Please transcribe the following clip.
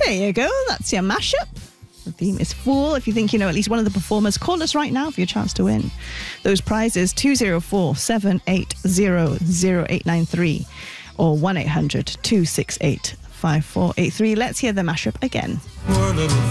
There you go. That's your mashup. The theme is Fool. If you think you know at least one of the performers, call us right now for your chance to win those prizes. 204-780-0893 or 1-800-268-5483. Let's hear the mashup again.